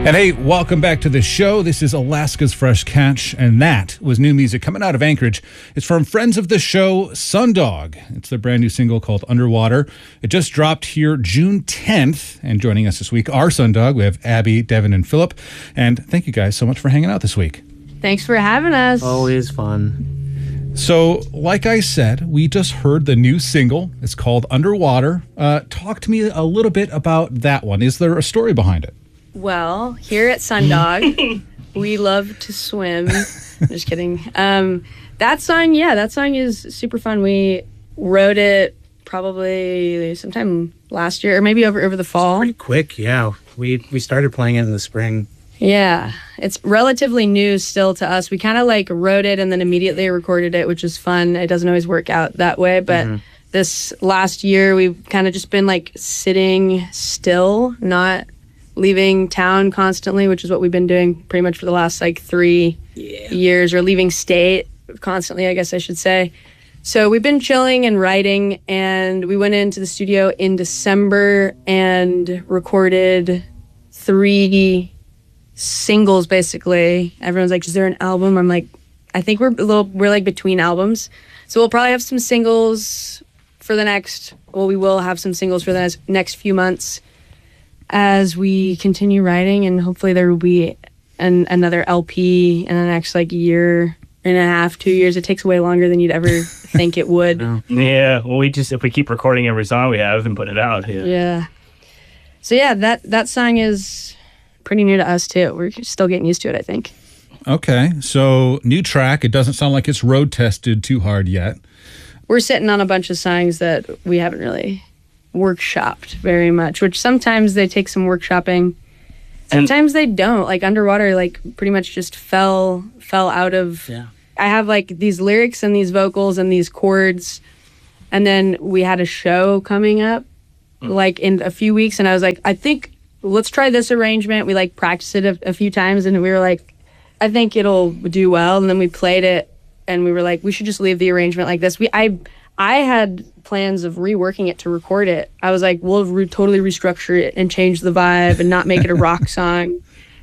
And hey, welcome back to the show. This is Alaska's Fresh Catch, and that was new music coming out of Anchorage. It's from friends of the show, Sundog. It's their brand new single called Underwater. It just dropped here June 10th, and joining us this week are Sundog. We have Abby, Devin, and Philip. And thank you guys so much for hanging out this week. Thanks for having us. Always fun. So, like I said, we just heard the new single. It's called Underwater. Talk to me a little bit about that one. Is there a story behind it? Well, here at Sundog, we love to swim. Just kidding. That song is super fun. We wrote it probably sometime last year, or maybe over the fall. Pretty quick, yeah. We started playing it in the spring. Yeah, it's relatively new still to us. We kind of like wrote it and then immediately recorded it, which is fun. It doesn't always work out that way, but this last year we've kind of just been like sitting still, not leaving town constantly, which is what we've been doing pretty much for the last like 3 years, or leaving state constantly, I guess I should say. So we've been chilling and writing, and we went into the studio in December and recorded 3 singles basically. Everyone's like, is there an album? I'm like, I think we're like between albums. So we'll probably have some singles for we will have some singles for the next few months as we continue writing, and hopefully there will be another LP in the next like year and a half, 2 years. It takes way longer than you'd ever think it would. Yeah, well, if we keep recording every song we have and put it out. Yeah. So yeah, that song is pretty new to us too. We're still getting used to it, I think. Okay, so new track. It doesn't sound like it's road tested too hard yet. We're sitting on a bunch of songs that we haven't really workshopped very much, which sometimes they take some workshopping, sometimes they don't. Like Underwater, like pretty much just fell out of. Yeah. I have like these lyrics and these vocals and these chords, and then we had a show coming up like in a few weeks, and I was like, I think let's try this arrangement. We like practiced it a few times, and we were like, I think it'll do well. And then we played it, and we were like, we should just leave the arrangement like this. I had plans of reworking it to record it. I was like, we'll totally restructure it and change the vibe and not make it a rock song.